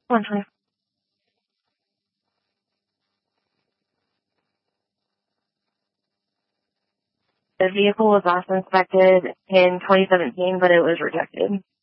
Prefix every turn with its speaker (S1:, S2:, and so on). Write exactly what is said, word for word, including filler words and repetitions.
S1: one twenty. The vehicle was last inspected in twenty seventeen, but it was rejected.